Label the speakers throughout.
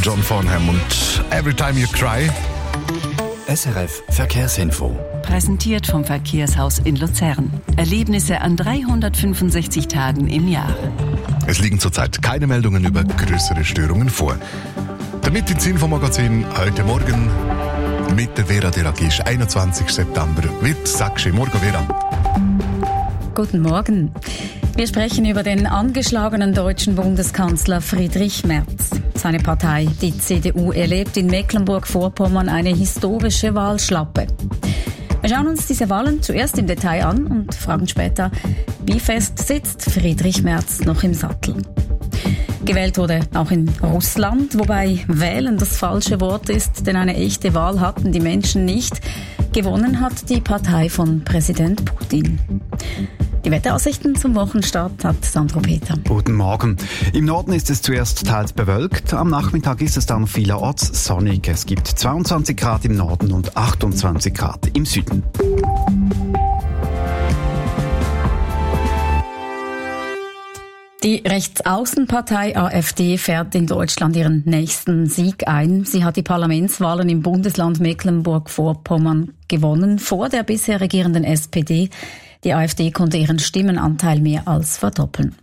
Speaker 1: John Farnham und Every Time You Cry.
Speaker 2: SRF Verkehrsinfo.
Speaker 3: Präsentiert vom Verkehrshaus in Luzern. Erlebnisse an 365 Tagen im Jahr.
Speaker 1: Es liegen zurzeit keine Meldungen über größere Störungen vor. Damit ins Infomagazin heute Morgen mit der Vera Deragisch, 21. September. Mit Sakschi. Morgen, Vera.
Speaker 4: Guten Morgen. Wir sprechen über den angeschlagenen deutschen Bundeskanzler Friedrich Merz. Seine Partei, die CDU, erlebt in Mecklenburg-Vorpommern eine historische Wahlschlappe. Wir schauen uns diese Wahlen zuerst im Detail an und fragen später, wie fest sitzt Friedrich Merz noch im Sattel? Gewählt wurde auch in Russland, wobei wählen das falsche Wort ist, denn eine echte Wahl hatten die Menschen nicht. Gewonnen hat die Partei von Präsident Putin. Die Wetteraussichten zum Wochenstart hat Sandro Peter.
Speaker 2: Guten Morgen. Im Norden ist es zuerst teils bewölkt. Am Nachmittag ist es dann vielerorts sonnig. Es gibt 22 Grad im Norden und 28 Grad im Süden.
Speaker 4: Die Rechtsaußenpartei AfD fährt in Deutschland ihren nächsten Sieg ein. Sie hat die Parlamentswahlen im Bundesland Mecklenburg-Vorpommern gewonnen, vor der bisher regierenden SPD. Die AfD konnte ihren Stimmenanteil mehr als verdoppeln.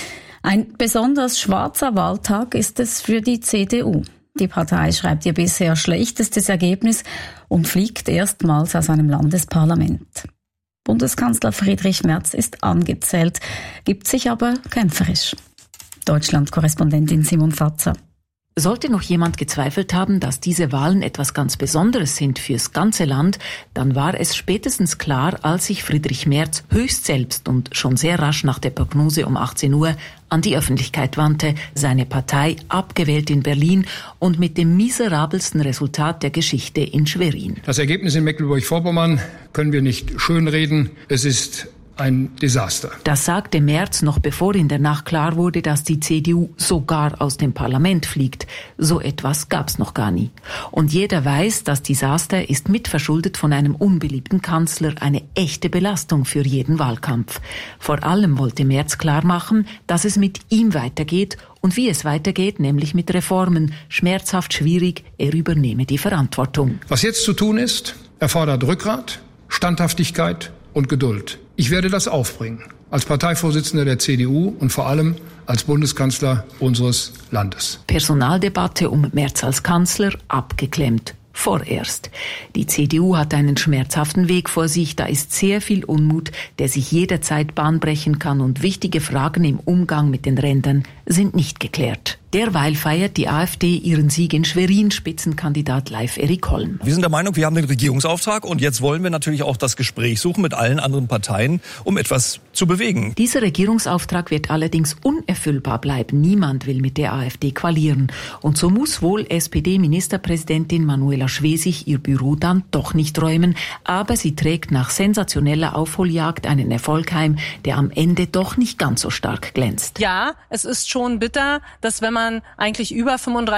Speaker 4: Ein besonders schwarzer Wahltag ist es für die CDU. Die Partei schreibt ihr bisher schlechtestes Ergebnis und fliegt erstmals aus einem Landesparlament. Bundeskanzler Friedrich Merz ist angezählt, gibt sich aber kämpferisch. Deutschland-Korrespondentin Simon Fatzer.
Speaker 5: Sollte noch jemand gezweifelt haben, dass diese Wahlen etwas ganz Besonderes sind fürs ganze Land, dann war es spätestens klar, als sich Friedrich Merz höchst selbst und schon sehr rasch nach der Prognose um 18 Uhr an die Öffentlichkeit wandte, seine Partei abgewählt in Berlin und mit dem miserabelsten Resultat der Geschichte in Schwerin.
Speaker 6: Das Ergebnis in Mecklenburg-Vorpommern können wir nicht schönreden. Es ist ein Desaster.
Speaker 5: Das sagte Merz noch bevor in der Nacht klar wurde, dass die CDU sogar aus dem Parlament fliegt. So etwas gab's noch gar nie. Und jeder weiß, das Desaster ist mitverschuldet von einem unbeliebten Kanzler, eine echte Belastung für jeden Wahlkampf. Vor allem wollte Merz klarmachen, dass es mit ihm weitergeht und wie es weitergeht, nämlich mit Reformen. Schmerzhaft schwierig, er übernehme die Verantwortung.
Speaker 6: Was jetzt zu tun ist, erfordert Rückgrat, Standhaftigkeit und Geduld. Ich werde das aufbringen, als Parteivorsitzender der CDU und vor allem als Bundeskanzler unseres Landes.
Speaker 5: Personaldebatte um Merz als Kanzler abgeklemmt. Vorerst. Die CDU hat einen schmerzhaften Weg vor sich, da ist sehr viel Unmut, der sich jederzeit Bahn brechen kann und wichtige Fragen im Umgang mit den Rändern sind nicht geklärt. Derweil feiert die AfD ihren Sieg in Schwerin, Spitzenkandidat Leif Erik Holm.
Speaker 7: Wir sind der Meinung, wir haben den Regierungsauftrag und jetzt wollen wir natürlich auch das Gespräch suchen mit allen anderen Parteien, um etwas zu bewegen.
Speaker 5: Dieser Regierungsauftrag wird allerdings unerfüllbar bleiben. Niemand will mit der AfD koalieren. Und so muss wohl SPD-Ministerpräsidentin Manuela Schwesig ihr Büro dann doch nicht räumen. Aber sie trägt nach sensationeller Aufholjagd einen Erfolg heim, der am Ende doch nicht ganz so stark glänzt.
Speaker 8: Ja, es ist schon bitter, dass wenn man eigentlich über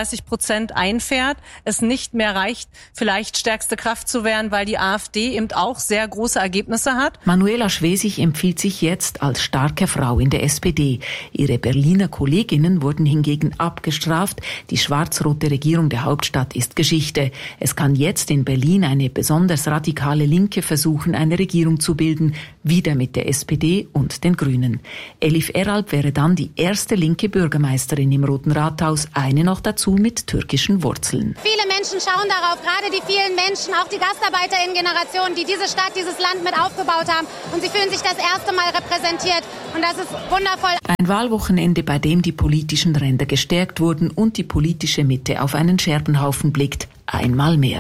Speaker 8: 35% einfährt, es nicht mehr reicht, vielleicht stärkste Kraft zu werden, weil die AfD eben auch sehr große Ergebnisse hat.
Speaker 5: Manuela Schwesig empfiehlt sich jetzt als starke Frau in der SPD. Ihre Berliner Kolleginnen wurden hingegen abgestraft. Die schwarz-rote Regierung der Hauptstadt ist Geschichte. Es kann jetzt in Berlin eine besonders radikale Linke versuchen, eine Regierung zu bilden, wieder mit der SPD und den Grünen. Elif Eralp wäre dann die erste linke Bürgermeisterin im Roten Rathaus, eine noch dazu mit türkischen Wurzeln.
Speaker 9: Viele Menschen schauen darauf, gerade die vielen Menschen, auch die GastarbeiterInnen-Generation, die diese Stadt, dieses Land mit aufgebaut haben. Und sie fühlen sich das erste Mal repräsentiert. Und das ist wundervoll.
Speaker 5: Ein Wahlwochenende, bei dem die politischen Ränder gestärkt wurden und die politische Mitte auf einen Scherbenhaufen blickt. Einmal mehr.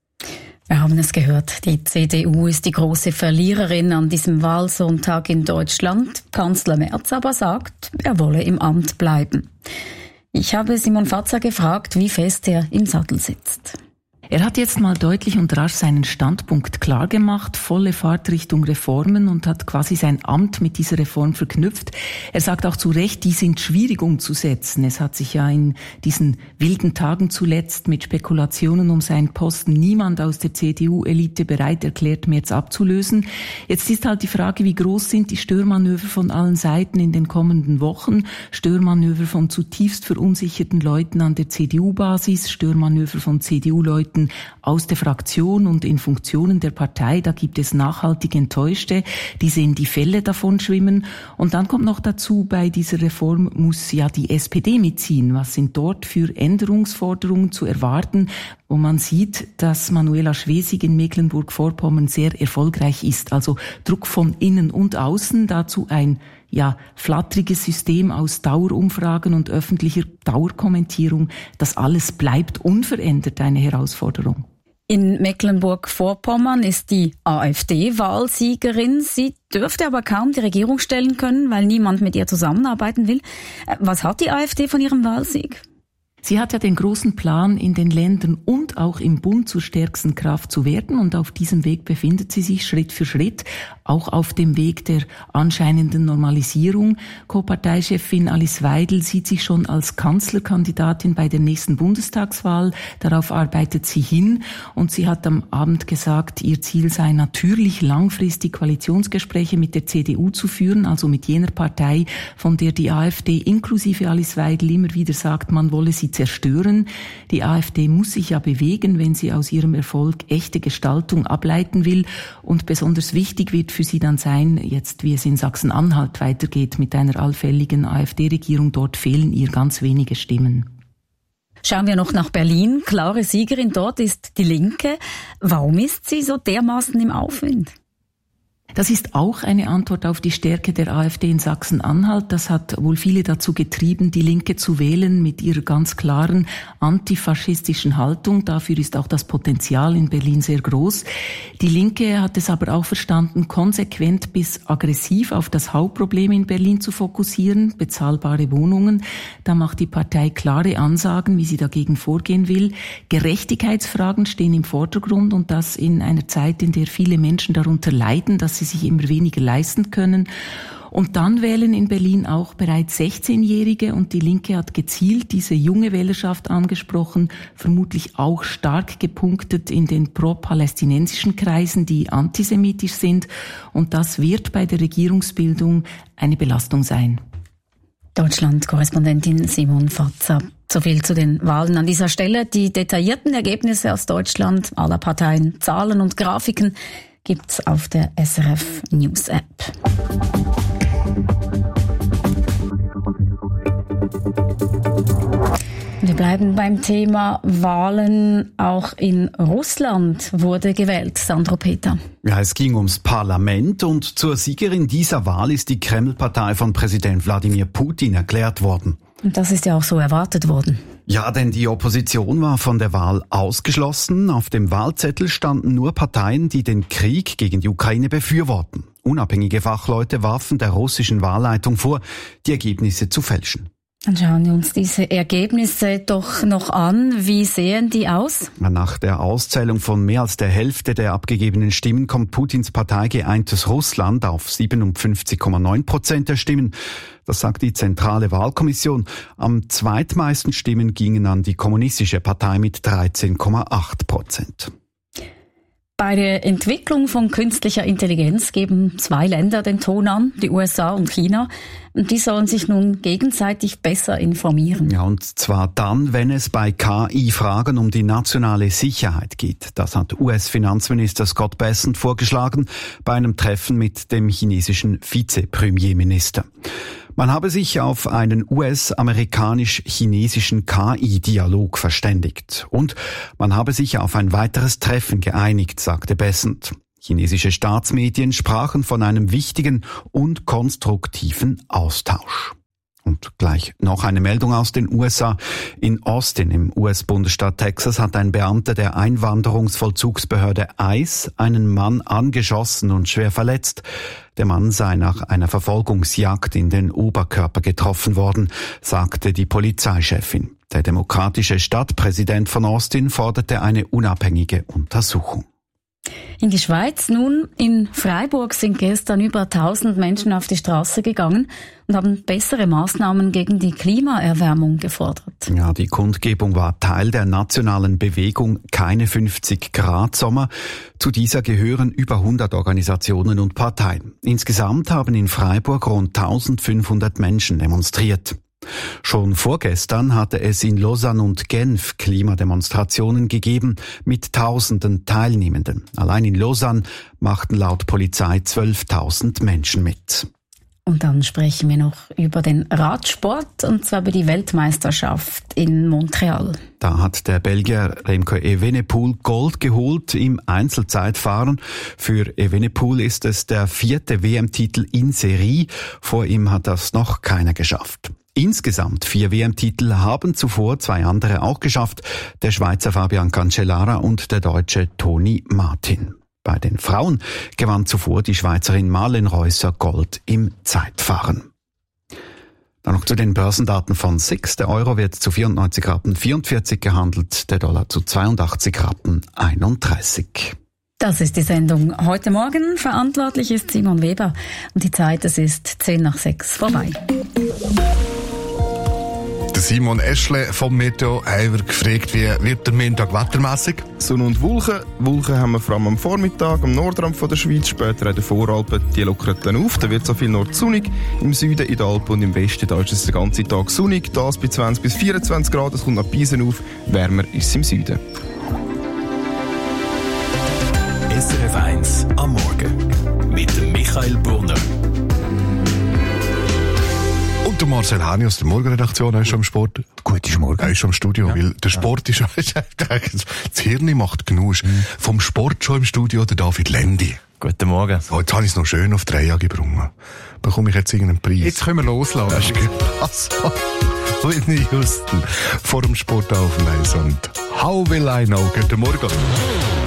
Speaker 4: Wir haben es gehört, die CDU ist die große Verliererin an diesem Wahlsonntag in Deutschland. Kanzler Merz aber sagt, er wolle im Amt bleiben. Ich habe Simon Fatzer gefragt, wie fest er im Sattel sitzt.
Speaker 5: Er hat jetzt mal deutlich und rasch seinen Standpunkt klargemacht, volle Fahrt Richtung Reformen und hat quasi sein Amt mit dieser Reform verknüpft. Er sagt auch zu Recht, die sind schwierig umzusetzen. Es hat sich ja in diesen wilden Tagen zuletzt mit Spekulationen um seinen Posten niemand aus der CDU-Elite bereit erklärt, Merz abzulösen. Jetzt ist halt die Frage, wie groß sind die Störmanöver von allen Seiten in den kommenden Wochen? Störmanöver von zutiefst verunsicherten Leuten an der CDU-Basis, Störmanöver von CDU-Leuten aus der Fraktion und in Funktionen der Partei. Da gibt es nachhaltig Enttäuschte, die sehen die Fälle davon schwimmen. Und dann kommt noch dazu, bei dieser Reform muss ja die SPD mitziehen. Was sind dort für Änderungsforderungen zu erwarten, wo man sieht, dass Manuela Schwesig in Mecklenburg-Vorpommern sehr erfolgreich ist. Also Druck von innen und außen, dazu ein flatteriges System aus Dauerumfragen und öffentlicher Dauerkommentierung. Das alles bleibt unverändert eine Herausforderung.
Speaker 4: In Mecklenburg-Vorpommern ist die AfD Wahlsiegerin. Sie dürfte aber kaum die Regierung stellen können, weil niemand mit ihr zusammenarbeiten will. Was hat die AfD von ihrem Wahlsieg?
Speaker 5: Sie hat ja den großen Plan, in den Ländern und auch im Bund zur stärksten Kraft zu werden, und auf diesem Weg befindet sie sich Schritt für Schritt, auch auf dem Weg der anscheinenden Normalisierung. Co-Parteichefin Alice Weidel sieht sich schon als Kanzlerkandidatin bei der nächsten Bundestagswahl. Darauf arbeitet sie hin, und sie hat am Abend gesagt, ihr Ziel sei natürlich langfristig Koalitionsgespräche mit der CDU zu führen, also mit jener Partei, von der die AfD inklusive Alice Weidel immer wieder sagt, man wolle sie zerstören. Die AfD muss sich ja bewegen, wenn sie aus ihrem Erfolg echte Gestaltung ableiten will. Und besonders wichtig wird für sie dann sein, jetzt wie es in Sachsen-Anhalt weitergeht mit einer allfälligen AfD-Regierung. Dort fehlen ihr ganz wenige Stimmen.
Speaker 4: Schauen wir noch nach Berlin. Klare Siegerin dort ist die Linke. Warum ist sie so dermaßen im Aufwind?
Speaker 5: Das ist auch eine Antwort auf die Stärke der AfD in Sachsen-Anhalt. Das hat wohl viele dazu getrieben, die Linke zu wählen mit ihrer ganz klaren antifaschistischen Haltung. Dafür ist auch das Potenzial in Berlin sehr groß. Die Linke hat es aber auch verstanden, konsequent bis aggressiv auf das Hauptproblem in Berlin zu fokussieren, bezahlbare Wohnungen. Da macht die Partei klare Ansagen, wie sie dagegen vorgehen will. Gerechtigkeitsfragen stehen im Vordergrund, und das in einer Zeit, in der viele Menschen darunter leiden, dass sie sich immer weniger leisten können. Und dann wählen in Berlin auch bereits 16-Jährige, und die Linke hat gezielt diese junge Wählerschaft angesprochen, vermutlich auch stark gepunktet in den pro-palästinensischen Kreisen, die antisemitisch sind, und das wird bei der Regierungsbildung eine Belastung sein.
Speaker 4: Deutschland-Korrespondentin Simon Fatzer. So viel zu den Wahlen an dieser Stelle. Die detaillierten Ergebnisse aus Deutschland aller Parteien, Zahlen und Grafiken gibt's auf der SRF News App. Wir bleiben beim Thema Wahlen. Auch in Russland wurde gewählt, Sandro Peter.
Speaker 2: Ja, es ging ums Parlament, und zur Siegerin dieser Wahl ist die Kreml-Partei von Präsident Wladimir Putin erklärt worden.
Speaker 4: Und das ist ja auch so erwartet worden.
Speaker 2: Ja, denn die Opposition war von der Wahl ausgeschlossen. Auf dem Wahlzettel standen nur Parteien, die den Krieg gegen die Ukraine befürworten. Unabhängige Fachleute warfen der russischen Wahlleitung vor, die Ergebnisse zu fälschen.
Speaker 4: Dann schauen wir uns diese Ergebnisse doch noch an. Wie sehen die aus?
Speaker 2: Nach der Auszählung von mehr als der Hälfte der abgegebenen Stimmen kommt Putins Partei Geeintes Russland auf 57,9% der Stimmen. Das sagt die Zentrale Wahlkommission. Am zweitmeisten Stimmen gingen an die Kommunistische Partei mit 13,8%.
Speaker 4: Bei der Entwicklung von künstlicher Intelligenz geben 2 Länder den Ton an, die USA und China. Und die sollen sich nun gegenseitig besser informieren.
Speaker 2: Ja, und zwar dann, wenn es bei KI-Fragen um die nationale Sicherheit geht. Das hat US-Finanzminister Scott Bessent vorgeschlagen bei einem Treffen mit dem chinesischen Vize-Premierminister. Man habe sich auf einen US-amerikanisch-chinesischen KI-Dialog verständigt. Und man habe sich auf ein weiteres Treffen geeinigt, sagte Bessent. Chinesische Staatsmedien sprachen von einem wichtigen und konstruktiven Austausch. Und gleich noch eine Meldung aus den USA. In Austin im US-Bundesstaat Texas hat ein Beamter der Einwanderungsvollzugsbehörde ICE einen Mann angeschossen und schwer verletzt. Der Mann sei nach einer Verfolgungsjagd in den Oberkörper getroffen worden, sagte die Polizeichefin. Der demokratische Stadtpräsident von Austin forderte eine unabhängige Untersuchung.
Speaker 4: In die Schweiz nun. In Freiburg sind gestern über 1000 Menschen auf die Straße gegangen und haben bessere Maßnahmen gegen die Klimaerwärmung gefordert.
Speaker 2: Ja, die Kundgebung war Teil der nationalen Bewegung Keine 50-Grad-Sommer. Zu dieser gehören über 100 Organisationen und Parteien. Insgesamt haben in Freiburg rund 1500 Menschen demonstriert. Schon vorgestern hatte es in Lausanne und Genf Klimademonstrationen gegeben mit Tausenden Teilnehmenden. Allein in Lausanne machten laut Polizei 12.000 Menschen mit.
Speaker 4: Und dann sprechen wir noch über den Radsport, und zwar über die Weltmeisterschaft in Montreal.
Speaker 2: Da hat der Belgier Remco Evenepoel Gold geholt im Einzelzeitfahren. Für Evenepoel ist es der 4. WM-Titel in Serie. Vor ihm hat das noch keiner geschafft. Insgesamt 4 WM-Titel haben zuvor 2 andere auch geschafft, der Schweizer Fabian Cancellara und der Deutsche Toni Martin. Bei den Frauen gewann zuvor die Schweizerin Marlen Reusser Gold im Zeitfahren. Dann noch zu den Börsendaten von SIX. Der Euro wird zu 94,44 Rappen gehandelt, der Dollar zu 82,31 Rappen.
Speaker 4: Das ist die Sendung heute Morgen. Verantwortlich ist Simon Weber. Und die Zeit, es ist 5:10 vorbei.
Speaker 1: Der Simon Eschle vom Meteo haben wir gefragt, wie wird der Montag wettermässig?
Speaker 10: Sonne und Wolken. Wolken haben wir vor allem am Vormittag, am Nordrand von der Schweiz, später in den Voralpen. Die lockern dann auf, da wird so viel Nord-sonnig. Im Süden, in den Alpen und im Westen, da ist es den ganzen Tag sonnig. Das bei 20 bis 24 Grad, es kommt nach Piesen auf. Wärmer ist es im Süden.
Speaker 11: SRF 1 am Morgen mit dem Michael Brunner.
Speaker 1: Und der Marcel Hani aus der Morgenredaktion, er ist schon im Sport.
Speaker 12: Guten Morgen.
Speaker 1: Er ist schon im Studio, weil der Sport ist, das Hirn macht genug. Vom Sport schon im Studio, der David Lendi.
Speaker 12: Guten Morgen.
Speaker 1: So, jetzt habe ich es noch schön auf 3 Jahre gebrungen. Bekomme ich jetzt irgendeinen Preis?
Speaker 12: Jetzt können wir loslassen.
Speaker 1: Das ist gut. Whitney Houston vor dem Sport auf dem Eis und How Will I Know? Guten Morgen.